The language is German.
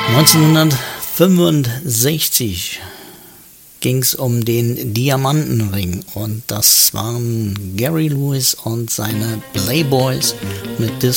1965 ging es um den Diamantenring und das waren Gary Lewis und seine Playboys mit This